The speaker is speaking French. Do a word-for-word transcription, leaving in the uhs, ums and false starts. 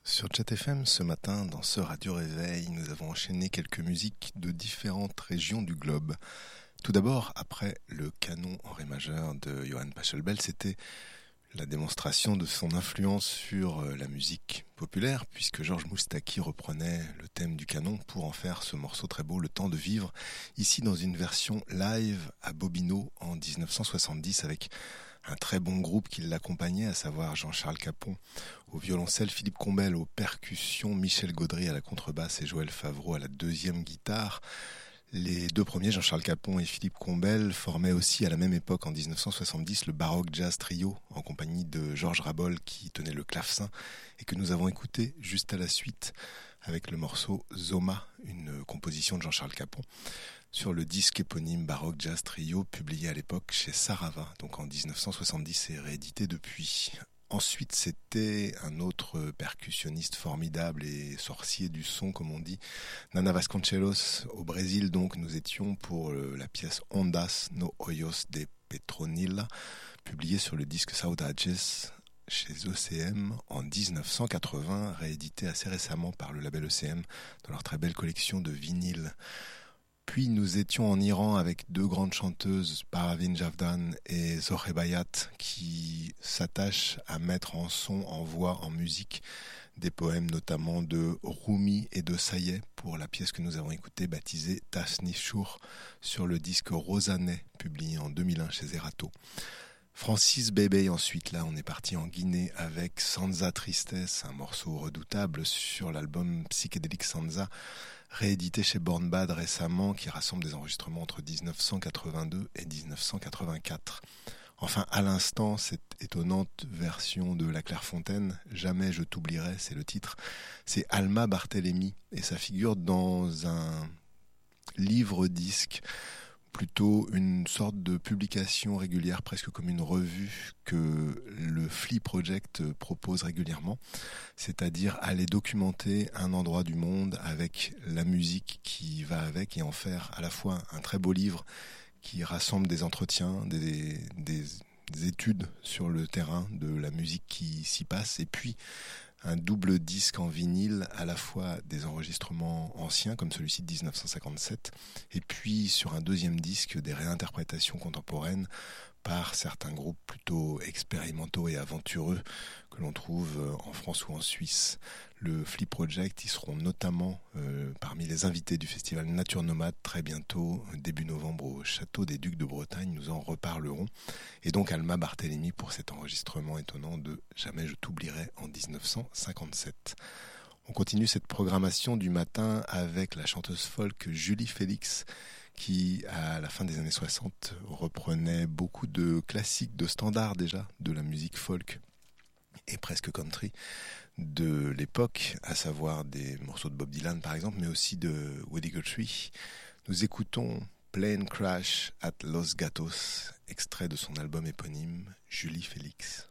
Sur Chat F M, ce matin, dans ce Radio Réveil, nous avons enchaîné quelques musiques de différentes régions du globe. Tout d'abord, après le canon en ré majeur de Johann Pachelbel, c'était la démonstration de son influence sur la musique populaire, puisque Georges Moustaki reprenait le thème du canon pour en faire ce morceau très beau, Le Temps de Vivre, ici dans une version live à Bobino en dix-neuf cent soixante-dix avec un très bon groupe qui l'accompagnait, à savoir Jean-Charles Capon au violoncelle, Philippe Combel aux percussions, Michel Gaudry à la contrebasse et Joël Favreau à la deuxième guitare. Les deux premiers, Jean-Charles Capon et Philippe Combel, formaient aussi à la même époque, en dix-neuf cent soixante-dix, le Baroque Jazz Trio, en compagnie de Georges Rabol qui tenait le clavecin, et que nous avons écouté juste à la suite avec le morceau Zoma, une composition de Jean-Charles Capon, sur le disque éponyme Baroque Jazz Trio, publié à l'époque chez Sarava, donc en dix-neuf cent soixante-dix et réédité depuis. Ensuite, c'était un autre percussionniste formidable et sorcier du son, comme on dit, Nana Vasconcelos. Au Brésil, donc, nous étions pour la pièce Ondas no Hoyos de Petronila, publiée sur le disque Saudades chez E C M en dix-neuf cent quatre-vingts, réédité assez récemment par le label E C M dans leur très belle collection de vinyles. Puis nous étions en Iran avec deux grandes chanteuses, Paravin Javdan et Zohre Bayat, qui s'attachent à mettre en son, en voix, en musique des poèmes notamment de Rumi et de Sayeh pour la pièce que nous avons écoutée baptisée Tasnifchour sur le disque Rosanet publié en deux mille un chez Zerato. Francis Bebey ensuite, là on est parti en Guinée avec Sansa Tristesse, un morceau redoutable sur l'album Psychédélique Sansa, réédité chez Born Bad récemment, qui rassemble des enregistrements entre dix-neuf cent quatre-vingt-deux et dix-neuf cent quatre-vingt-quatre. Enfin, à l'instant, cette étonnante version de La Clairefontaine, Jamais je t'oublierai, c'est le titre, c'est Alma Barthélémy, et ça figure dans un livre-disque, plutôt une sorte de publication régulière, presque comme une revue que le Flea Project propose régulièrement, c'est-à-dire aller documenter un endroit du monde avec la musique qui va avec et en faire à la fois un très beau livre qui rassemble des entretiens, des, des, des études sur le terrain de la musique qui s'y passe, et puis un double disque en vinyle, à la fois des enregistrements anciens comme celui-ci de dix-neuf cent cinquante-sept, et puis sur un deuxième disque des réinterprétations contemporaines par certains groupes plutôt expérimentaux et aventureux que l'on trouve en France ou en Suisse. Le Flea Project, ils seront notamment euh, parmi les invités du festival Nature Nomade très bientôt, début novembre au Château des Ducs de Bretagne, nous en reparlerons. Et donc Alma Barthélémy pour cet enregistrement étonnant de Jamais je t'oublierai en dix-neuf cent cinquante-sept. On continue cette programmation du matin avec la chanteuse folk Julie Félix, qui, à la fin des années soixante, reprenait beaucoup de classiques, de standards déjà, de la musique folk et presque country de l'époque, à savoir des morceaux de Bob Dylan par exemple, mais aussi de Woody Guthrie. Nous écoutons Plane Crash at Los Gatos, extrait de son album éponyme Julie Félix.